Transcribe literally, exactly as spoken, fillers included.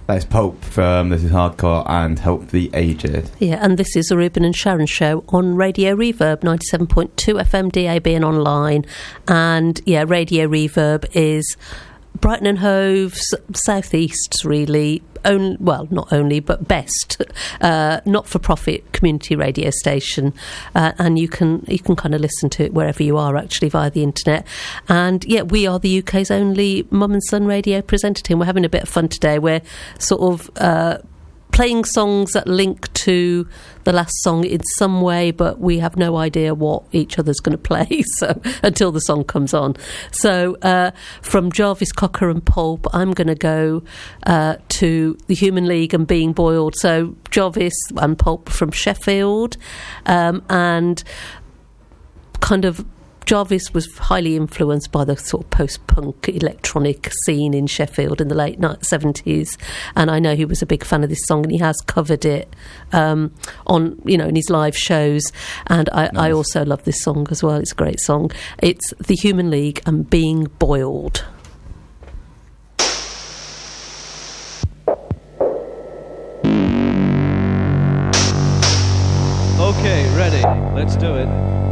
That's Pulp from This Is Hardcore and Help the Aged. Yeah, and this is the Ruben and Sharon Show on Radio Reverb, ninety-seven point two F M, D A B and online. And, yeah, Radio Reverb is Brighton and Hove's southeast, really, only, well, not only, but best uh, not-for-profit community radio station. Uh, and you can you can kind of listen to it wherever you are, actually, via the internet. And, yeah, we are the U K's only mum and son radio presenter team. We're having a bit of fun today. We're sort of uh, playing songs that link to the last song in some way, but we have no idea what each other's going to play so until the song comes on. So uh, from Jarvis Cocker and Pulp, I'm going to go uh, to the Human League and Being Boiled. So Jarvis and Pulp from Sheffield, um, and kind of Jarvis was highly influenced by the sort of post-punk electronic scene in Sheffield in the late seventies, and I know he was a big fan of this song, and he has covered it um, on, you know, in his live shows. And I, nice. I also love this song as well. It's a great song. It's The Human League and Being Boiled. Okay, ready. Let's do it.